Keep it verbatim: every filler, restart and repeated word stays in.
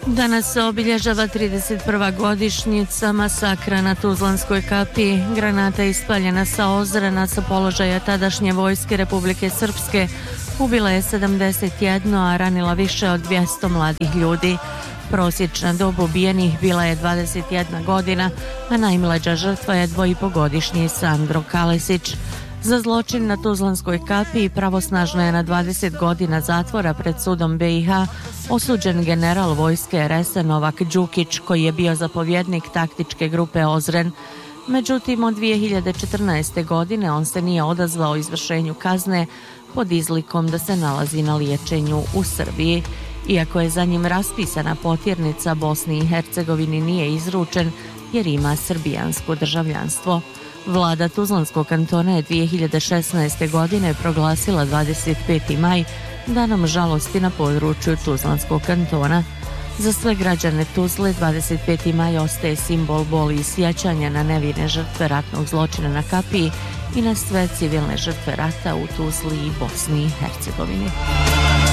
Danas se obilježava trideset prva godišnjica masakra na Tuzlanskoj kapiji. Granata ispaljena sa Ozrena sa položaja tadašnje vojske Republike Srpske ubila je sedamdeset jedan, a ranila više od dvjesto mladih ljudi. Prosječna dob ubijenih bila je dvadeset jedna godina, a najmlađa žrtva je dvoipogodišnji Sandro Kalesić. Za zločin na Tuzlanskoj kapiji pravosnažno je na dvadeset godina zatvora pred sudom B i H osuđen general vojske er es a Novak Đukić, koji je bio zapovjednik taktičke grupe Ozren. Međutim, od dvije hiljade četrnaeste. godine on se nije odazvao izvršenju kazne pod izlikom da se nalazi na liječenju u Srbiji. Iako je za njim raspisana potjernica, Bosni i Hercegovini nije izručen jer ima srbijansko državljanstvo. Vlada Tuzlanskog kantona je dvije hiljade šesnaeste. godine proglasila dvadeset peti maj danom žalosti na području Tuzlanskog kantona. Za sve građane Tuzle dvadeset peti maj ostaje simbol boli i sjećanja na nevine žrtve ratnog zločina na kapiji i na sve civilne žrtve rata u Tuzli i Bosni i Hercegovini.